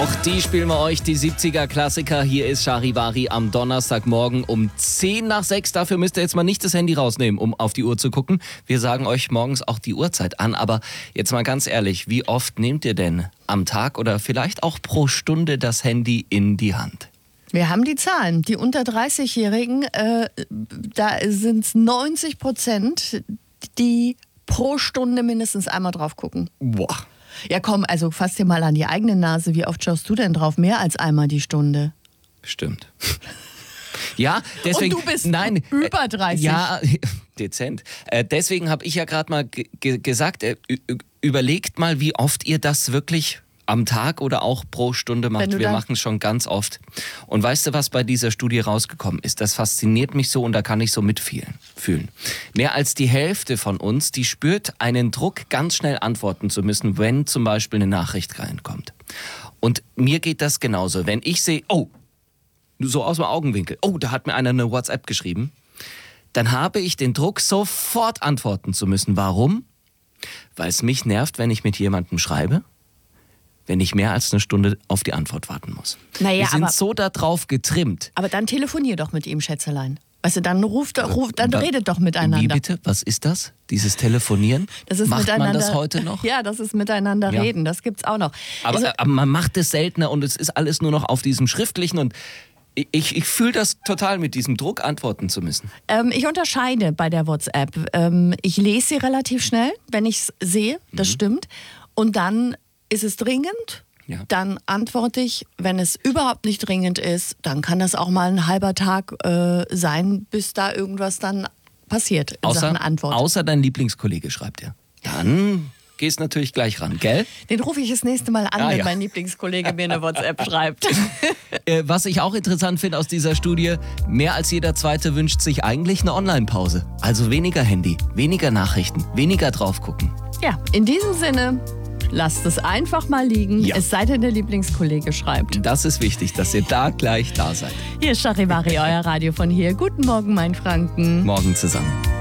Auch die spielen wir euch, die 70er-Klassiker. Hier ist Charivari am Donnerstagmorgen um 6:10. Dafür müsst ihr jetzt mal nicht das Handy rausnehmen, um auf die Uhr zu gucken. Wir sagen euch morgens auch die Uhrzeit an. Aber jetzt mal ganz ehrlich, wie oft nehmt ihr denn am Tag oder vielleicht auch pro Stunde das Handy in die Hand? Wir haben die Zahlen. Die unter 30-Jährigen, da sind es 90%, die pro Stunde mindestens einmal drauf gucken. Boah. Ja komm, also fass dir mal an die eigene Nase. Wie oft schaust du denn drauf? Mehr als einmal die Stunde. Stimmt. Ja, deswegen. Und du bist über 30. Ja, dezent. Deswegen habe ich ja gerade mal gesagt, überlegt mal, wie oft ihr das wirklich am Tag oder auch pro Stunde macht. Wir machen es schon ganz oft. Und weißt du, was bei dieser Studie rausgekommen ist? Das fasziniert mich so und da kann ich so mitfühlen. Mehr als die Hälfte von uns, die spürt einen Druck, ganz schnell antworten zu müssen, wenn zum Beispiel eine Nachricht reinkommt. Und mir geht das genauso. Wenn ich sehe, oh, so aus dem Augenwinkel, oh, da hat mir einer eine WhatsApp geschrieben, dann habe ich den Druck, sofort antworten zu müssen. Warum? Weil es mich nervt, wenn ich mit jemandem schreibe, wenn ich mehr als eine Stunde auf die Antwort warten muss. Naja, wir sind so darauf getrimmt. Aber dann telefonier doch mit ihm, Schätzelein. Weißt du, dann redet doch miteinander. Wie bitte? Was ist das? Dieses Telefonieren? Macht man das heute noch? Ja, das ist miteinander reden. Das gibt's auch noch. Aber man macht es seltener und es ist alles nur noch auf diesem Schriftlichen und ich fühle das total mit diesem Druck, antworten zu müssen. Ich unterscheide bei der WhatsApp. Ich lese sie relativ schnell, wenn ich es sehe, das stimmt. Und dann ist es dringend, dann antworte ich. Wenn es überhaupt nicht dringend ist, dann kann das auch mal ein halber Tag sein, bis da irgendwas dann passiert in Sachen Antwort. Außer dein Lieblingskollege schreibt dir. Dann gehst natürlich gleich ran, gell? Den rufe ich das nächste Mal an, wenn mein Lieblingskollege mir eine WhatsApp schreibt. Was ich auch interessant finde aus dieser Studie, mehr als jeder Zweite wünscht sich eigentlich eine Online-Pause. Also weniger Handy, weniger Nachrichten, weniger drauf gucken. Ja, in diesem Sinne, lasst es einfach mal liegen, es sei denn, der Lieblingskollege schreibt. Das ist wichtig, dass ihr da gleich da seid. Hier ist Charivari, euer Radio von hier. Guten Morgen, mein Franken. Morgen zusammen.